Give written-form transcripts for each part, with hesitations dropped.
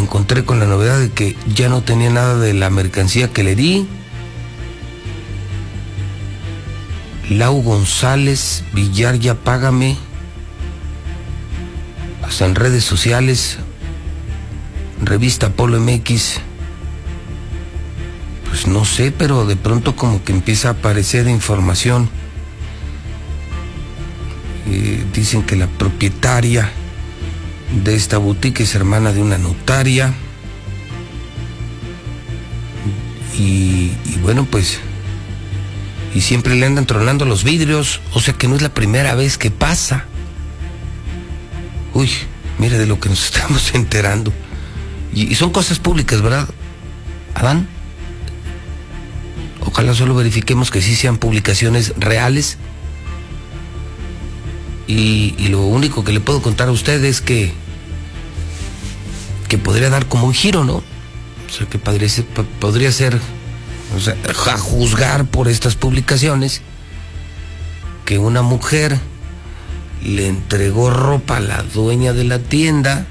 encontré con la novedad de que ya no tenía nada de la mercancía que le di. Lau González, Villar, ya págame. Hasta en redes sociales, revista Polo MX. Pues no sé, pero de pronto como que empieza a aparecer información. Dicen que la propietaria de esta boutique es hermana de una notaria. Y bueno, pues... y siempre le andan tronando los vidrios, o sea que no es la primera vez que pasa. Uy, mire de lo que nos estamos enterando. Y son cosas públicas, ¿verdad, Adán? Ojalá solo verifiquemos que sí sean publicaciones reales. Y lo único que le puedo contar a usted es que podría dar como un giro, ¿no? O sea, que podría ser, o sea, a juzgar por estas publicaciones, que una mujer le entregó ropa a la dueña de la tienda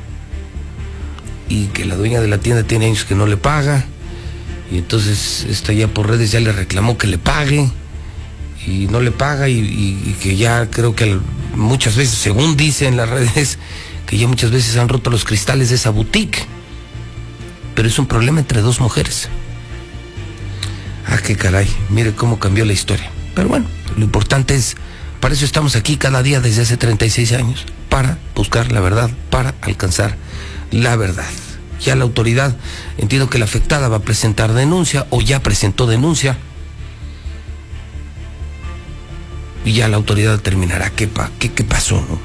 y que la dueña de la tienda tiene años que no le paga, y entonces esta ya por redes ya le reclamó que le pague y no le paga, y que ya creo que muchas veces, según dicen las redes, que ya muchas veces han roto los cristales de esa boutique. Pero es un problema entre dos mujeres. Ah, qué caray, mire cómo cambió la historia. Pero bueno, lo importante es, para eso estamos aquí cada día desde hace 36 años, para buscar la verdad, para alcanzar la verdad. Ya la autoridad, entiendo que la afectada va a presentar denuncia, o ya presentó denuncia, y ya la autoridad determinará qué pasó, ¿no?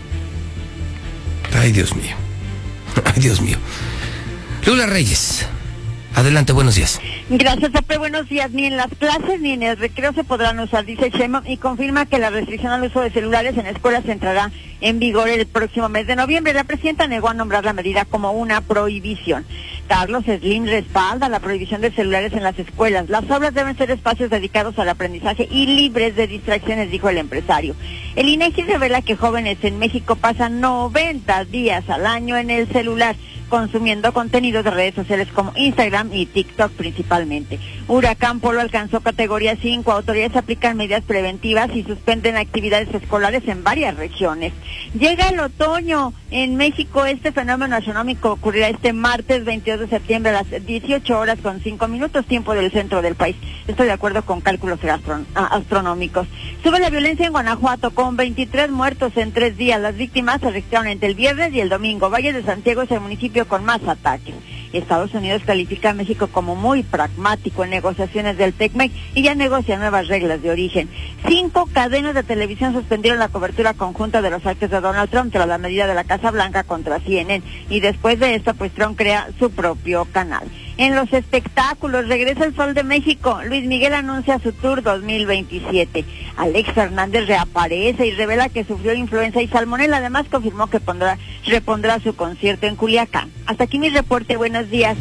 Ay, Dios mío. Ay, Dios mío. Lula Reyes, adelante, buenos días. Gracias, Pepe, buenos días. Ni en las clases ni en el recreo se podrán usar, dice Sheinbaum, y confirma que la restricción al uso de celulares en escuelas entrará en vigor el próximo mes de noviembre. La presidenta negó a nombrar la medida como una prohibición. Carlos Slim respalda la prohibición de celulares en las escuelas. Las aulas deben ser espacios dedicados al aprendizaje y libres de distracciones, dijo el empresario. El INEGI revela que jóvenes en México pasan 90 días al año en el celular, consumiendo contenidos de redes sociales como Instagram y TikTok principalmente. Huracán Polo alcanzó categoría 5. Autoridades aplican medidas preventivas y suspenden actividades escolares en varias regiones. Llega el otoño en México. Este fenómeno astronómico ocurrirá este martes 22 de septiembre a las 18:05, tiempo del centro del país. Estoy de acuerdo con cálculos astronómicos. Sube la violencia en Guanajuato con 23 muertos en 3 días. Las víctimas se registraron entre el viernes y el domingo. Valle de Santiago es el municipio con más ataques. Estados Unidos califica a México como muy pragmático en negociaciones del TECMEC y ya negocia nuevas reglas de origen. 5 cadenas de televisión suspendieron la cobertura conjunta de los actos de Donald Trump tras la medida de la Casa Blanca contra CNN, y después de esto, pues Trump crea su propio canal. En los espectáculos, regresa el Sol de México. Luis Miguel anuncia su tour 2027. Alex Fernández reaparece y revela que sufrió influenza y salmonela. Además, confirmó que repondrá su concierto en Culiacán. Hasta aquí mi reporte. Buenos días.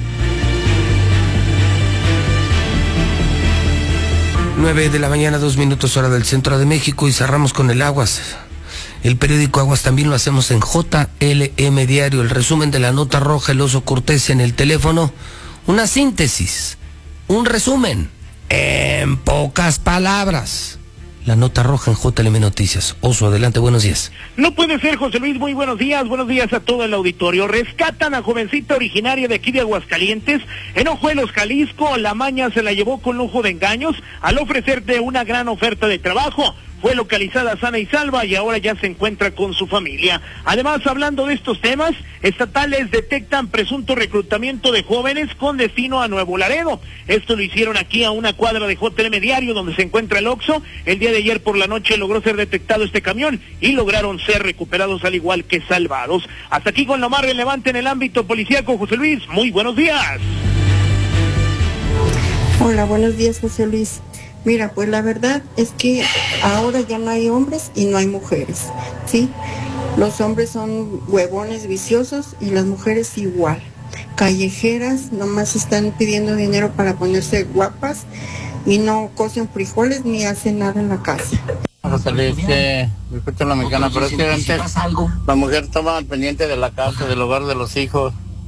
9 de la mañana, 2 minutos, hora del centro de México, y cerramos con el Aguas. El periódico Aguas también lo hacemos en JLM Diario. El resumen de la nota roja, el oso Cortés en el teléfono. Una síntesis, un resumen, en pocas palabras. La nota roja en JLM Noticias. Oso, adelante, buenos días. No puede ser, José Luis, muy buenos días a todo el auditorio. Rescatan a jovencita originaria de aquí de Aguascalientes, en Ojuelos, Jalisco. La maña se la llevó con lujo de engaños al ofrecerte una gran oferta de trabajo. Fue localizada sana y salva y ahora ya se encuentra con su familia. Además, hablando de estos temas, estatales detectan presunto reclutamiento de jóvenes con destino a Nuevo Laredo. Esto lo hicieron aquí a una cuadra de JLM Diario, donde se encuentra el Oxxo. El día de ayer por la noche logró ser detectado este camión y lograron ser recuperados al igual que salvados. Hasta aquí con lo más relevante en el ámbito policíaco, José Luis. Muy buenos días. Hola, buenos días, José Luis. Mira, pues la verdad es que ahora ya no hay hombres y no hay mujeres, ¿sí? Los hombres son huevones viciosos y las mujeres igual. Callejeras, nomás están pidiendo dinero para ponerse guapas y no cocen frijoles ni hacen nada en la casa. José Luis, que escucho la mexicana, pero es que antes la mujer estaba al pendiente de la casa, del hogar de los hijos.